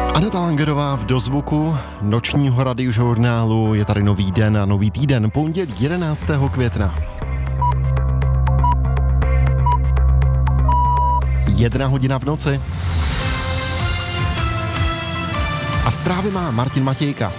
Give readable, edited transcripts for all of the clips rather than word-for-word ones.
Aneta Langerová v dozvuku nočního radiožurnálu. Je tady nový den a nový týden, pondělí 11. května. 1 hodina v noci. A zprávy má Martin Matějka.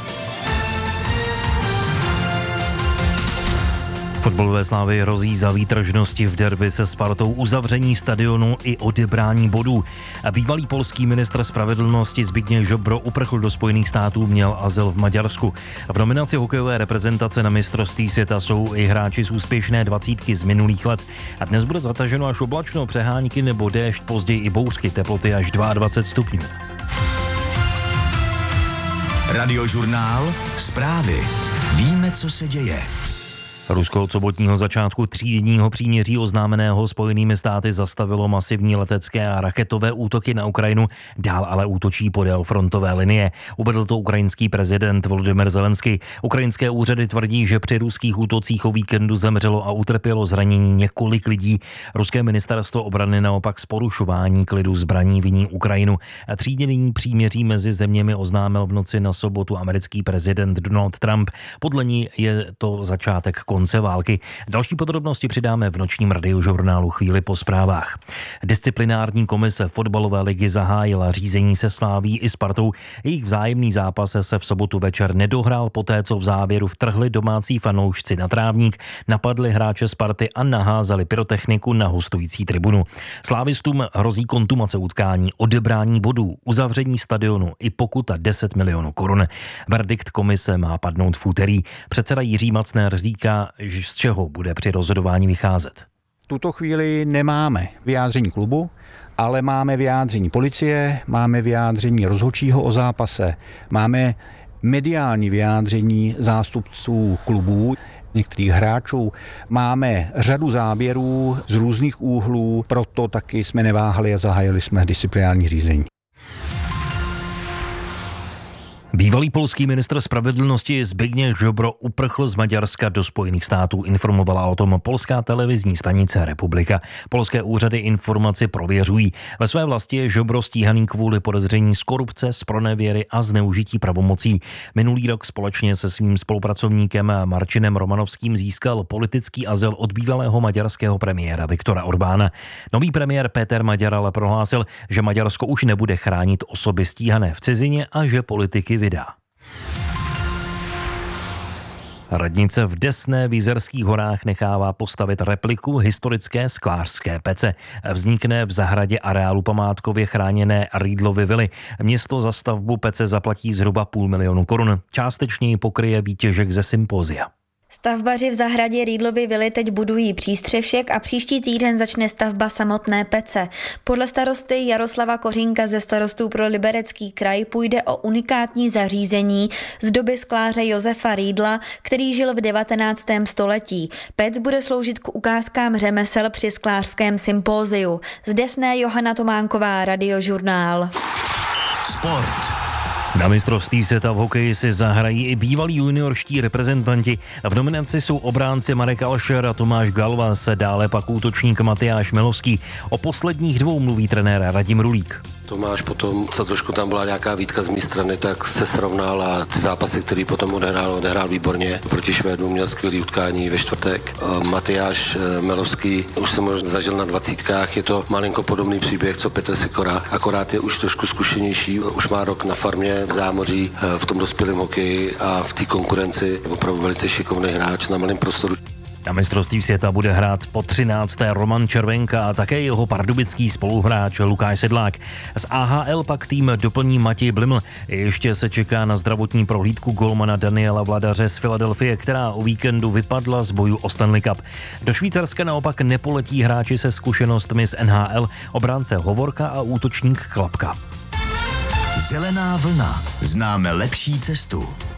Fotbalové Slávy hrozí za výtržnosti v derby se Spartou, uzavření stadionu i odebrání bodů. Bývalý polský ministr spravedlnosti Zbigněk Ziobro uprchl do Spojených států, měl azyl v Maďarsku. V nominaci hokejové reprezentace na mistrovství světa jsou i hráči z úspěšné 20 z minulých let. A dnes bude zataženo až oblačno, přehánky nebo déšť, později i bouřky, teploty až 22 stupňů. Radiožurnál, zprávy. Víme, co se děje. Rusko od sobotního začátku 3denního příměří oznámeného Spojenými státy zastavilo masivní letecké a raketové útoky na Ukrajinu, dál ale útočí podél frontové linie. Uvedl to ukrajinský prezident Volodymyr Zelenský. Ukrajinské úřady tvrdí, že při ruských útocích o víkendu zemřelo a utrpělo zranění několik lidí. Ruské ministerstvo obrany naopak z porušování klidu zbraní viní Ukrajinu. 3denní příměří mezi zeměmi oznámil v noci na sobotu americký prezident Donald Trump. Podle ní je to začátek konce války. Další podrobnosti přidáme v nočním radiožurnálu chvíli po zprávách. Disciplinární komise fotbalové ligy zahájila řízení se Slaví i Spartou. Jejich vzájemný zápas se v sobotu večer nedohrál poté, co v závěru vtrhli domácí fanoušci na trávník, napadli hráče Sparty a naházeli pyrotechniku na hostující tribunu. Slávistům hrozí kontumace utkání, odebrání bodů, uzavření stadionu i pokuta 10 milionů korun. Verdikt komise má padnout v úterý. Předseda Jiří Macner říká, z čeho bude při rozhodování vycházet. V tuto chvíli nemáme vyjádření klubu, ale máme vyjádření policie, máme vyjádření rozhodčího o zápase, máme mediální vyjádření zástupců klubů, některých hráčů. Máme řadu záběrů z různých úhlů, proto taky jsme neváhali a zahájili jsme disciplinární řízení. Bývalý polský ministr spravedlnosti Zbigněk Ziobro uprchl z Maďarska do Spojených států, informovala o tom polská televizní stanice Republika. Polské úřady informaci prověřují. Ve své vlasti je Ziobro stíhaný kvůli podezření z korupce, zpronevěry a zneužití pravomocí. Minulý rok společně se svým spolupracovníkem Marcinem Romanovským získal politický azyl od bývalého maďarského premiéra Viktora Orbána. Nový premiér Péter Maďar ale prohlásil, že Maďarsko už nebude chránit osoby stíhané v cizině a že politiky vydá. Radnice v Desné v Jizerských horách nechává postavit repliku historické sklářské pece. Vznikne v zahradě areálu památkově chráněné Rýdlovy vily. Město za stavbu pece zaplatí zhruba 500 000 korun. Částečně ji pokryje výtěžek ze sympózia. Stavbaři v zahradě Rýdlovy vily teď budují přístřešek a příští týden začne stavba samotné pece. Podle starosty Jaroslava Kořínka ze Starostů pro Liberecký kraj půjde o unikátní zařízení z doby skláře Josefa Rýdla, který žil v 19. století. Pec bude sloužit k ukázkám řemesel při sklářském sympóziu. Z Desné Johana Tománková, Radiožurnál. Sport. Na mistrovství světa v hokeji si zahrají i bývalí juniorští reprezentanti. V nominaci jsou obránci Marek Alšer a Tomáš Galvas, dále pak útočník Matyáš Melovský. O posledních dvou mluví trenér Radim Rulík. Tomáš potom, co trošku tam byla nějaká výtka z mé strany, tak se srovnal a ty zápasy, který potom odehrál výborně. Proti Švédům měl skvělý utkání ve čtvrtek. Matyáš Melovský už jsem ho zažil na 20, je to malinko podobný příběh, co Petr Sikora, akorát je už trošku zkušenější, už má rok na farmě v zámoří, v tom dospělém hokeji a v té konkurenci opravdu velice šikovný hráč na malém prostoru. Na mistrovství světa bude hrát po 13. Roman Červenka a také jeho pardubický spoluhráč Lukáš Sedlák. Z AHL pak tým doplní Matěj Bliml. Ještě se čeká na zdravotní prohlídku golmana Daniela Vladaře z Filadelfie, která o víkendu vypadla z boju o Stanley Cup. Do Švýcarska naopak nepoletí hráči se zkušenostmi z NHL, obránce Hovorka a útočník Klapka. Zelená vlna. Známe lepší cestu.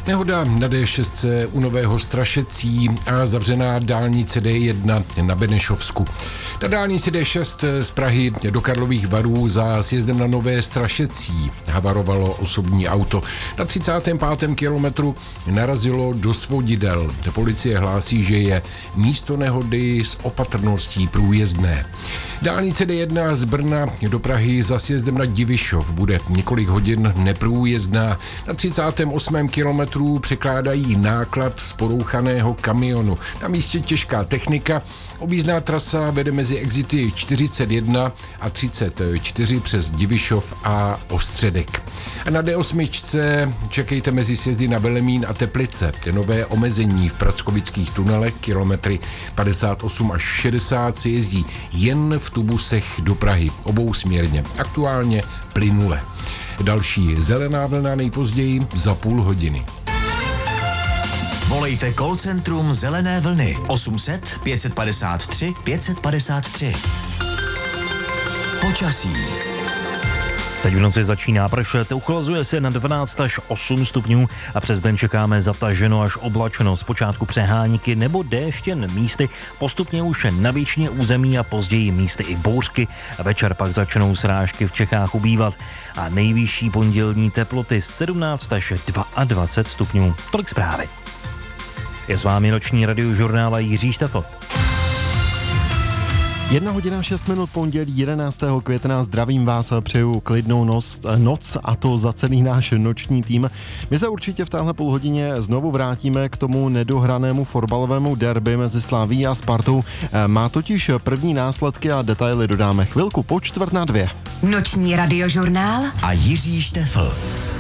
Nehoda na D6 u Nového Strašecí a zavřená dálnice D1 na Benešovsku. Na dálnici D6 z Prahy do Karlových Varů za sjezdem na Nové Strašecí havarovalo osobní auto. Na 35. kilometru narazilo do svodidel. Policie hlásí, že je místo nehody s opatrností průjezdné. Dálnice D1 z Brna do Prahy za sjezdem na Divišov bude několik hodin neprůjezdná. Na 38. kilometru překládají náklad z porouchaného kamionu. Na místě těžká technika. Objízdná trasa vede mezi exity 41 a 34 přes Divišov a Ostředek. A na D8 čekejte mezi sjezdy na Velemín a Teplice. Nové omezení v prackovických tunelech, kilometry 58 až 60 se jezdí jen v tubusech do Prahy, obousměrně, aktuálně plynule. Další zelená vlna nejpozději za půl hodiny. Volejte call centrum Zelené vlny 800 553 553. Počasí. Teď v noci začíná pršet, uchlazuje se na 12 až 8 stupňů a přes den čekáme zataženo až oblačno, zpočátku přehánky nebo déštěn místy, postupně už na většině území a později místy i bouřky. Večer pak začnou srážky v Čechách ubývat a nejvyšší pondělní teploty 17 až 22 stupňů. Tolik zprávy. Je s vámi noční radiožurnál Jiří Štefl. 1 hodina 6 minut, pondělí 11. května. Zdravím vás a přeju klidnou noc a to za celý náš noční tým. My se určitě v téhle půlhodině znovu vrátíme k tomu nedohranému fotbalovému derby mezi Slavií a Spartou. Má totiž první následky a detaily dodáme chvilku po 1:45. Noční radiožurnál A Jiří Štefl.